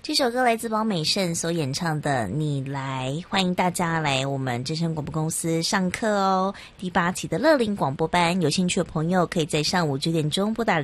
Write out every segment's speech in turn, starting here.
这首歌来自宝美胜所演唱的《你来》，欢迎大家来我们真声广播公司上课哦。第8期的乐龄广播班，有兴趣的朋友可以在上午9点钟拨打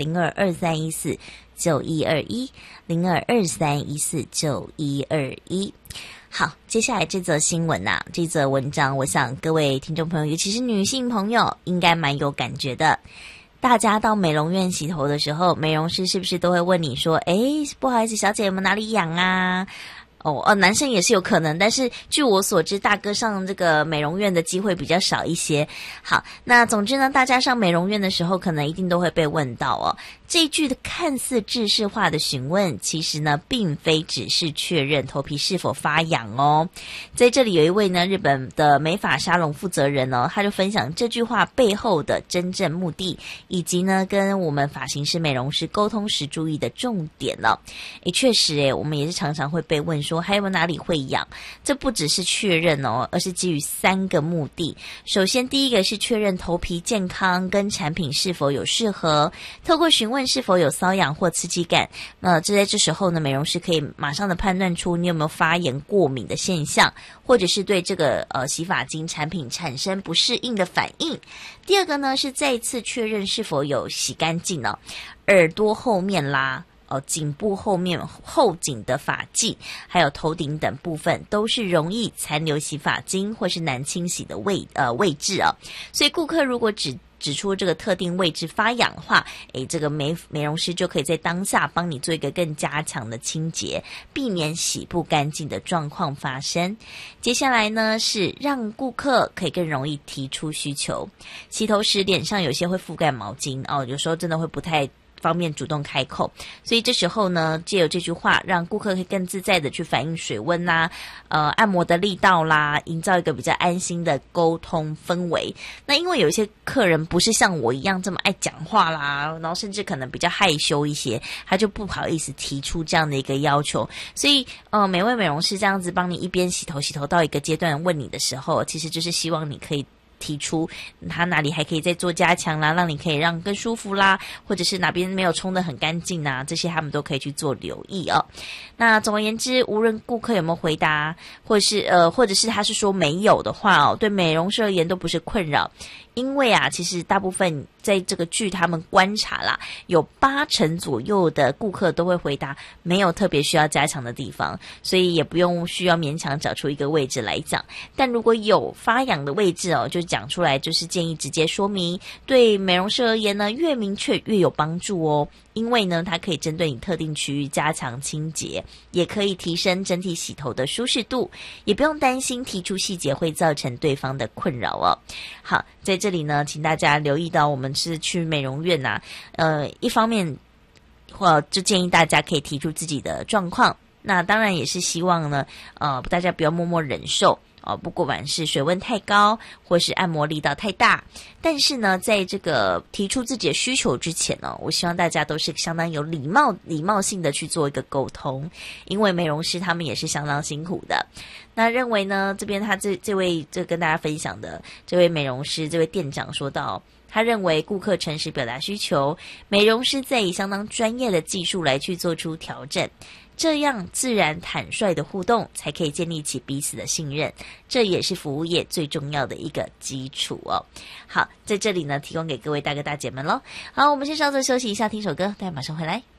0223149121，0223149121。好，接下来这则新闻啊，这则文章，我想各位听众朋友，尤其是女性朋友，应该蛮有感觉的。大家到美容院洗头的时候，美容师是不是都会问你说，不好意思，小姐有没有哪里痒啊？男生也是有可能，但是据我所知，大哥上这个美容院的机会比较少一些。好，那总之呢，大家上美容院的时候，可能一定都会被问到哦。这一句的看似制式化的询问，其实呢，并非只是确认头皮是否发痒哦。在这里有一位呢，日本的美发沙龙负责人哦，他就分享这句话背后的真正目的，以及呢，跟我们发型师、美容师沟通时注意的重点哦。确实我们也是常常会被问说，还有没有哪里会痒？这不只是确认哦，而是基于3个目的。首先，第一个是确认头皮健康跟产品是否有适合，透过询问是否有瘙痒或刺激感，在这时候呢，美容师可以马上的判断出你有没有发炎过敏的现象，或者是对这个洗发精产品产生不适应的反应。第二个呢，是再一次确认是否有洗干净哦，耳朵后面啦。颈部后面后颈的发髻，还有头顶等部分都是容易残留洗发精或是难清洗的位置啊。所以顾客如果指出这个特定位置发痒的话，这个美容师就可以在当下帮你做一个更加强的清洁，避免洗不干净的状况发生。接下来呢，是让顾客可以更容易提出需求。洗头时脸上有些会覆盖毛巾有时候真的会不太方便主动开口，所以这时候呢，藉由这句话，让顾客可以更自在的去反映水温啦，按摩的力道啦，营造一个比较安心的沟通氛围。那因为有一些客人不是像我一样这么爱讲话啦，然后甚至可能比较害羞一些，他就不好意思提出这样的一个要求。所以每位美容师这样子帮你一边洗头到一个阶段问你的时候，其实就是希望你可以提出他哪里还可以再做加强啦，让你可以让更舒服啦，或者是哪边没有冲得很干净啊，这些他们都可以去做留意哦。那总而言之，无论顾客有没有回答，或者是他是说没有的话对美容师而言都不是困扰。因为其实大部分在这个据他们观察啦，有80%左右的顾客都会回答没有特别需要加强的地方，所以也不用需要勉强找出一个位置来讲。但如果有发痒的位置就讲出来，就是建议直接说明。对美容师而言呢，越明确越有帮助哦。因为呢，它可以针对你特定区域加强清洁，也可以提升整体洗头的舒适度，也不用担心提出细节会造成对方的困扰哦。好，在这里呢，请大家留意到，我们是去美容院一方面就建议大家可以提出自己的状况，那当然也是希望呢，大家不要默默忍受。不管是水温太高，或是按摩力道太大，但是呢，在这个提出自己的需求之前呢，我希望大家都是相当有礼貌性的去做一个沟通，因为美容师他们也是相当辛苦的。那认为呢，这边他这位跟大家分享的这位美容师，这位店长说到，他认为顾客诚实表达需求，美容师再以相当专业的技术来去做出调整，这样自然坦率的互动才可以建立起彼此的信任，这也是服务业最重要的一个基础哦。好，在这里呢，提供给各位大哥大姐们咯。好，我们先稍作休息一下，听首歌，待会马上回来。